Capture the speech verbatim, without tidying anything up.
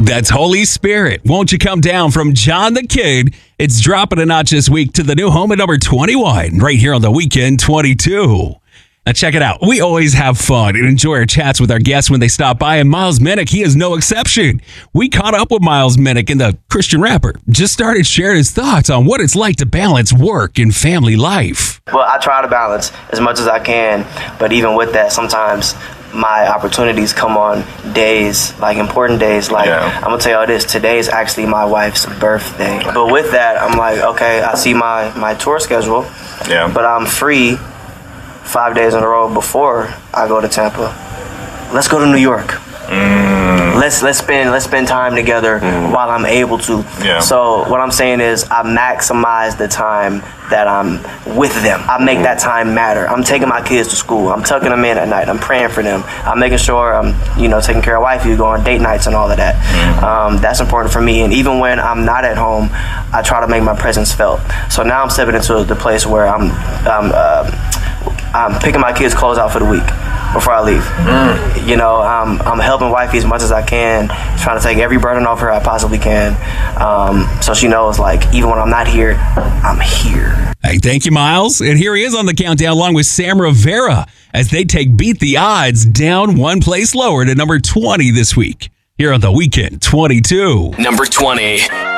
That's Holy Spirit. Won't you come down from John the Kid? It's dropping a notch this week to the new home at number twenty-one, right here on the Weekend twenty-two. Now check it out. We always have fun and enjoy our chats with our guests when they stop by, and Miles Minnick, he is no exception. We caught up with Miles Minnick, and the Christian rapper just started sharing his thoughts on what it's like to balance work and family life. Well, I try to balance as much as I can, but even with that, sometimes my opportunities come on days, like important days. Like, yeah. I'm gonna tell you this, today is actually my wife's birthday. But with that, I'm like, okay, I see my, my tour schedule, yeah. but I'm free five days in a row before I go to Tampa. Let's go to New York. Mm. Let's let's spend let's spend time together mm. while I'm able to. Yeah. So what I'm saying is I maximize the time that I'm with them. I make mm. that time matter. I'm taking my kids to school. I'm tucking them in at night. I'm praying for them. I'm making sure I'm, you know, taking care of wifey, go on date nights and all of that. Mm. Um, that's important for me. And even when I'm not at home, I try to make my presence felt. So now I'm stepping into the place where I'm I'm uh, I'm picking my kids' clothes out for the week before I leave. Mm. You know, um, I'm helping wifey as much as I can, trying to take every burden off her I possibly can. Um, so she knows, like, even when I'm not here, I'm here. Hey, thank you, Miles. And here he is on the countdown along with Sam Rivera as they take Beat the Odds down one place lower to number twenty this week here on the Weekend twenty-two. Number twenty.